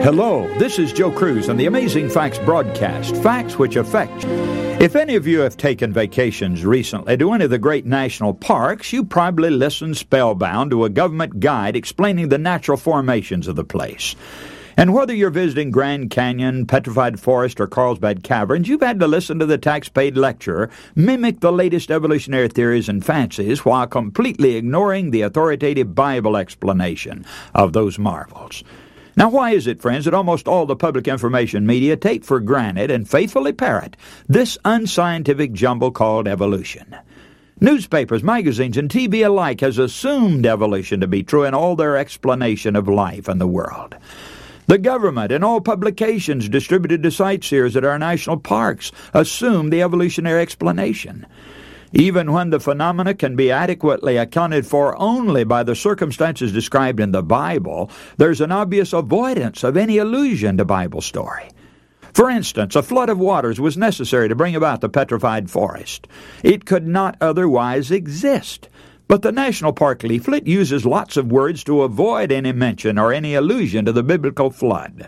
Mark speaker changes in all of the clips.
Speaker 1: Hello, this is Joe Cruz on the Amazing Facts broadcast, facts which affect you. If any of you have taken vacations recently to any of the great national parks, you probably listened spellbound to a government guide explaining the natural formations of the place. And whether you're visiting Grand Canyon, Petrified Forest, or Carlsbad Caverns, you've had to listen to the tax-paid lecturer mimic the latest evolutionary theories and fancies while completely ignoring the authoritative Bible explanation of those marvels. Now, why is it, friends, that almost all the public information media take for granted and faithfully parrot this unscientific jumble called evolution? Newspapers, magazines, and TV alike has assumed evolution to be true in all their explanation of life and the world. The government and all publications distributed to sightseers at our national parks assume the evolutionary explanation. Even when the phenomena can be adequately accounted for only by the circumstances described in the Bible, there's an obvious avoidance of any allusion to Bible story. For instance, a flood of waters was necessary to bring about the Petrified Forest. It could not otherwise exist. But the National Park leaflet uses lots of words to avoid any mention or any allusion to the biblical flood.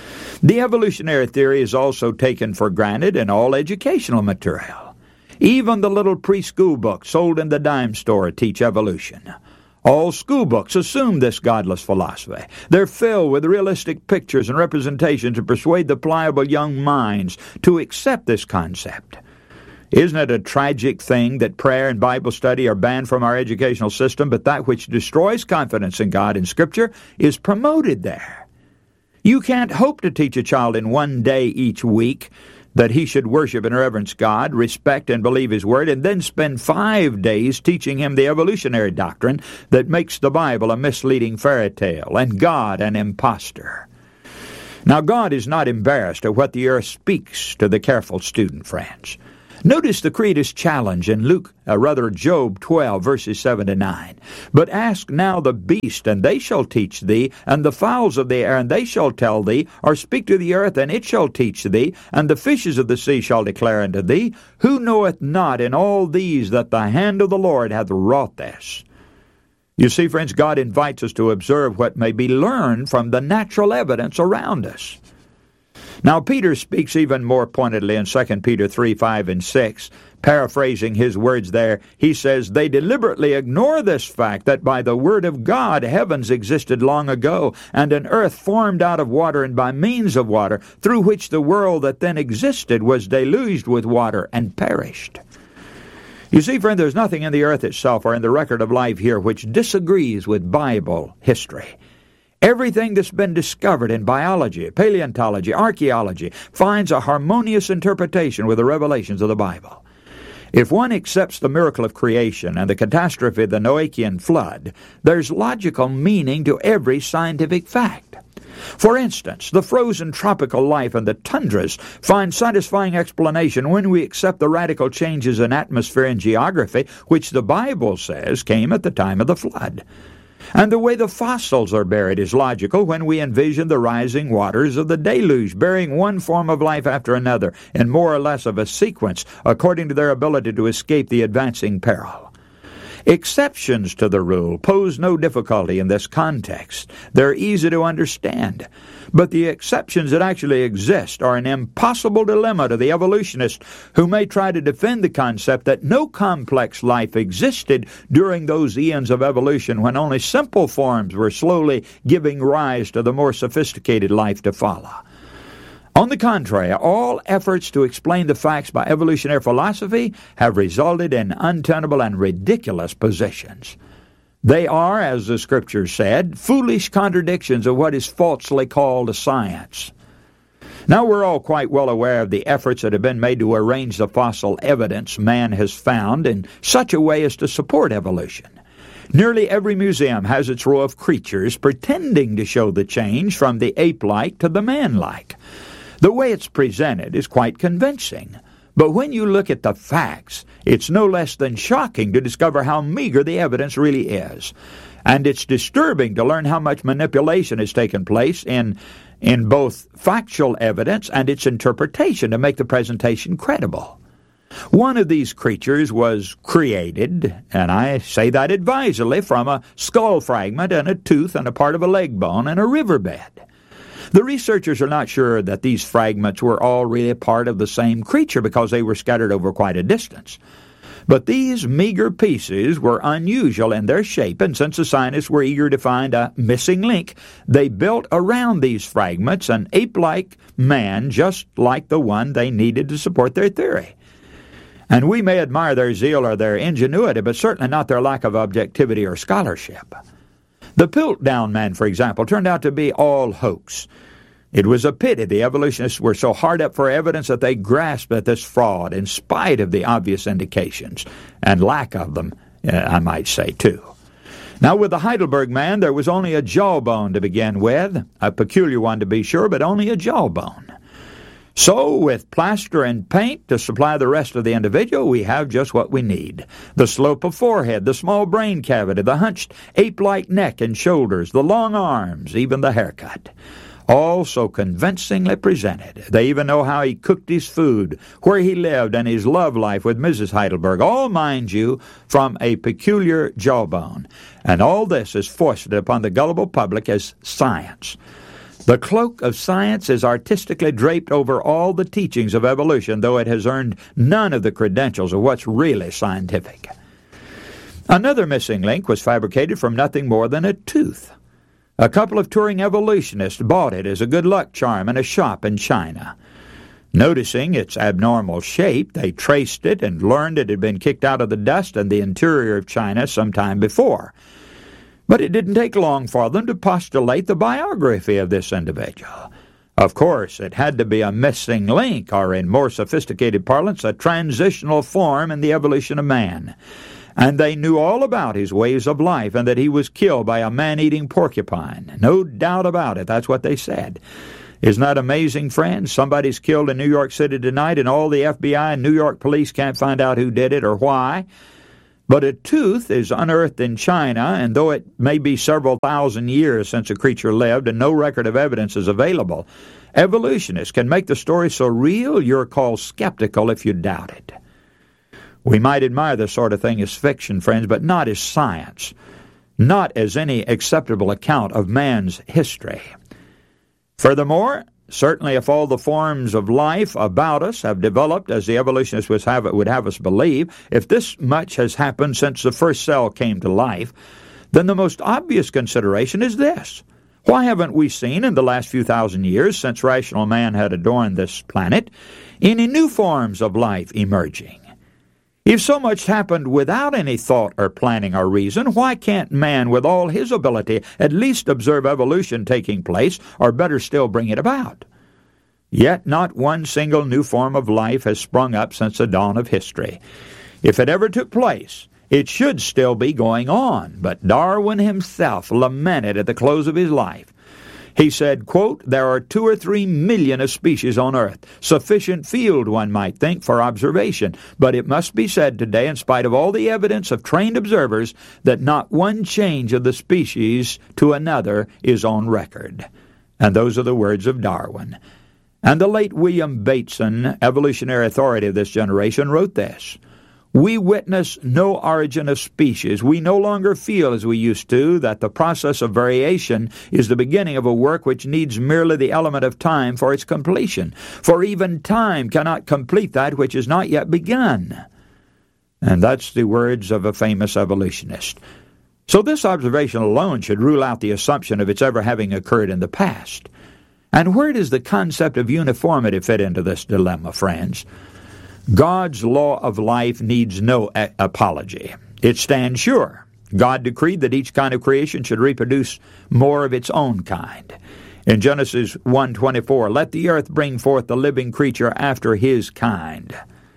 Speaker 1: The evolutionary theory is also taken for granted in all educational material. Even the little preschool books sold in the dime store teach evolution. All school books assume this godless philosophy. They're filled with realistic pictures and representations to persuade the pliable young minds to accept this concept. Isn't it a tragic thing that prayer and Bible study are banned from our educational system, but that which destroys confidence in God and Scripture is promoted there? You can't hope to teach a child in one day each week that he should worship and reverence God, respect and believe His Word, and then spend 5 days teaching him the evolutionary doctrine that makes the Bible a misleading fairy tale and God an impostor. Now, God is not embarrassed at what the earth speaks to the careful student, friends. Notice the Creator's challenge in Job 12, verses 7 to 9. But ask now the beast, and they shall teach thee, and the fowls of the air, and they shall tell thee, or speak to the earth, and it shall teach thee, and the fishes of the sea shall declare unto thee, who knoweth not in all these that the hand of the Lord hath wrought this? You see, friends, God invites us to observe what may be learned from the natural evidence around us. Now, Peter speaks even more pointedly in 2 Peter 3, 5, and 6. Paraphrasing his words there, he says, they deliberately ignore this fact that by the word of God heavens existed long ago, and an earth formed out of water and by means of water, through which the world that then existed was deluged with water and perished. You see, friend, there's nothing in the earth itself or in the record of life here which disagrees with Bible history. Everything that's been discovered in biology, paleontology, archaeology finds a harmonious interpretation with the revelations of the Bible. If one accepts the miracle of creation and the catastrophe of the Noachian flood, there's logical meaning to every scientific fact. For instance, the frozen tropical life in the tundras finds satisfying explanation when we accept the radical changes in atmosphere and geography which the Bible says came at the time of the flood. And the way the fossils are buried is logical when we envision the rising waters of the deluge, burying one form of life after another in more or less of a sequence according to their ability to escape the advancing peril. Exceptions to the rule pose no difficulty in this context. They're easy to understand. But the exceptions that actually exist are an impossible dilemma to the evolutionist who may try to defend the concept that no complex life existed during those eons of evolution when only simple forms were slowly giving rise to the more sophisticated life to follow. On the contrary, all efforts to explain the facts by evolutionary philosophy have resulted in untenable and ridiculous positions. They are, as the Scripture said, foolish contradictions of what is falsely called a science. Now, we're all quite well aware of the efforts that have been made to arrange the fossil evidence man has found in such a way as to support evolution. Nearly every museum has its row of creatures pretending to show the change from the ape-like to the man-like. The way it's presented is quite convincing. But when you look at the facts, it's no less than shocking to discover how meager the evidence really is. And it's disturbing to learn how much manipulation has taken place in both factual evidence and its interpretation to make the presentation credible. One of these creatures was created, and I say that advisedly, from a skull fragment and a tooth and a part of a leg bone in a riverbed. The researchers are not sure that these fragments were all really part of the same creature because they were scattered over quite a distance. But these meager pieces were unusual in their shape, and since the scientists were eager to find a missing link, they built around these fragments an ape-like man just like the one they needed to support their theory. And we may admire their zeal or their ingenuity, but certainly not their lack of objectivity or scholarship. The Piltdown Man, for example, turned out to be all hoax. It was a pity the evolutionists were so hard up for evidence that they grasped at this fraud in spite of the obvious indications, and lack of them, I might say, too. Now, with the Heidelberg Man, there was only a jawbone to begin with, a peculiar one to be sure, but only a jawbone. So, with plaster and paint to supply the rest of the individual, we have just what we need. The slope of forehead, the small brain cavity, the hunched ape-like neck and shoulders, the long arms, even the haircut. All so convincingly presented. They even know how he cooked his food, where he lived, and his love life with Mrs. Heidelberg, all, mind you, from a peculiar jawbone. And all this is foisted upon the gullible public as science. The cloak of science is artistically draped over all the teachings of evolution, though it has earned none of the credentials of what's really scientific. Another missing link was fabricated from nothing more than a tooth. A couple of touring evolutionists bought it as a good luck charm in a shop in China. Noticing its abnormal shape, they traced it and learned it had been kicked out of the dust in the interior of China some time before. But it didn't take long for them to postulate the biography of this individual. Of course, it had to be a missing link, or in more sophisticated parlance, a transitional form in the evolution of man. And they knew all about his ways of life and that he was killed by a man-eating porcupine. No doubt about it, that's what they said. Isn't that amazing, friends? Somebody's killed in New York City tonight, and all the FBI and New York police can't find out who did it or why. But a tooth is unearthed in China, and though it may be several thousand years since a creature lived and no record of evidence is available, evolutionists can make the story so real you're called skeptical if you doubt it. We might admire this sort of thing as fiction, friends, but not as science, not as any acceptable account of man's history. Furthermore, certainly if all the forms of life about us have developed as the evolutionists would have us believe, if this much has happened since the first cell came to life, then the most obvious consideration is this. Why haven't we seen in the last few thousand years since rational man had adorned this planet any new forms of life emerging? If so much happened without any thought or planning or reason, why can't man, with all his ability, at least observe evolution taking place, or better still, bring it about? Yet not one single new form of life has sprung up since the dawn of history. If it ever took place, it should still be going on, but Darwin himself lamented at the close of his life. He said, quote, "There are 2 or 3 million of species on Earth, sufficient field, one might think, for observation. But it must be said today, in spite of all the evidence of trained observers, that not one change of the species to another is on record." And those are the words of Darwin. And the late William Bateson, evolutionary authority of this generation, wrote this: "We witness no origin of species. We no longer feel, as we used to, that the process of variation is the beginning of a work which needs merely the element of time for its completion. For even time cannot complete that which is not yet begun." And that's the words of a famous evolutionist. So this observation alone should rule out the assumption of its ever having occurred in the past. And where does the concept of uniformity fit into this dilemma, friends? God's law of life needs no apology. It stands sure. God decreed that each kind of creation should reproduce more of its own kind. In Genesis 1:24, "Let the earth bring forth the living creature after his kind."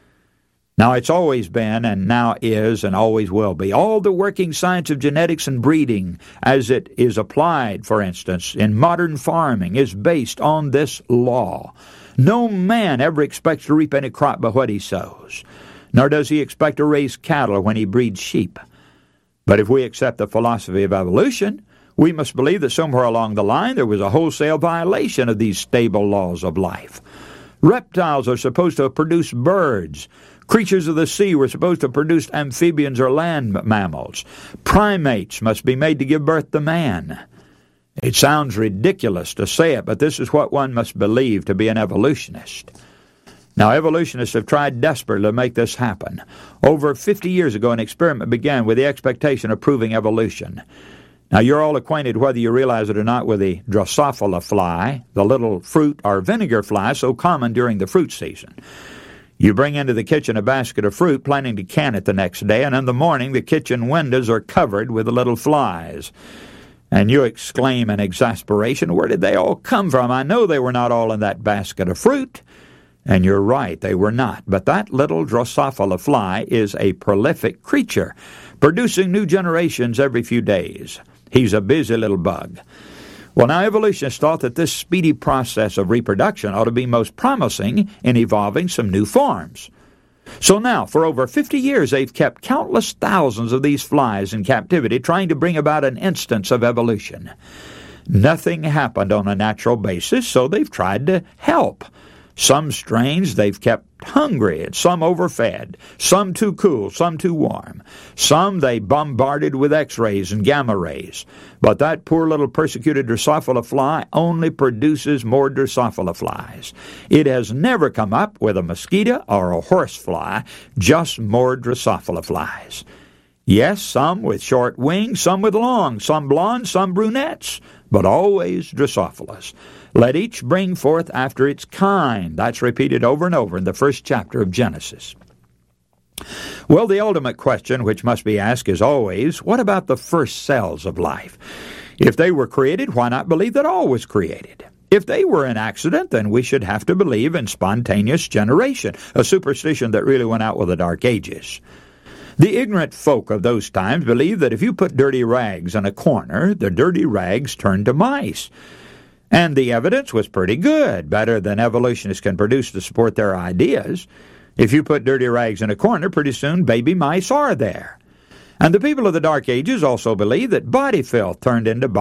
Speaker 1: Now, it's always been, and now is, and always will be. All the working science of genetics and breeding, as it is applied, for instance, in modern farming, is based on this law. No man ever expects to reap any crop but what he sows, nor does he expect to raise cattle when he breeds sheep. But if we accept the philosophy of evolution, we must believe that somewhere along the line there was a wholesale violation of these stable laws of life. Reptiles are supposed to produce birds. Creatures of the sea were supposed to produce amphibians or land mammals. Primates must be made to give birth to man. It sounds ridiculous to say it, but this is what one must believe to be an evolutionist. Now, evolutionists have tried desperately to make this happen. Over 50 years ago, an experiment began with the expectation of proving evolution. Now, you're all acquainted, whether you realize it or not, with the Drosophila fly, the little fruit or vinegar fly so common during the fruit season. You bring into the kitchen a basket of fruit, planning to can it the next day, and in the morning the kitchen windows are covered with the little flies. And you exclaim in exasperation, "Where did they all come from? I know they were not all in that basket of fruit." And you're right, they were not. But that little Drosophila fly is a prolific creature, producing new generations every few days. He's a busy little bug. Well, now evolutionists thought that this speedy process of reproduction ought to be most promising in evolving some new forms. So now, for over 50 years, they've kept countless thousands of these flies in captivity, trying to bring about an instance of evolution. Nothing happened on a natural basis, so they've tried to help. Some strains they've kept hungry, and some overfed, some too cool, some too warm. Some they bombarded with X-rays and gamma rays. But that poor little persecuted Drosophila fly only produces more Drosophila flies. It has never come up with a mosquito or a horsefly, just more Drosophila flies. Yes, some with short wings, some with long, some blonde, some brunettes, but always Drosophilas. Let each bring forth after its kind. That's repeated over and over in the first chapter of Genesis. Well, the ultimate question which must be asked is always, what about the first cells of life? If they were created, why not believe that all was created? If they were an accident, then we should have to believe in spontaneous generation, a superstition that really went out with the Dark Ages. The ignorant folk of those times believed that if you put dirty rags in a corner, the dirty rags turned to mice. And the evidence was pretty good, better than evolutionists can produce to support their ideas. If you put dirty rags in a corner, pretty soon baby mice are there. And the people of the Dark Ages also believed that body filth turned into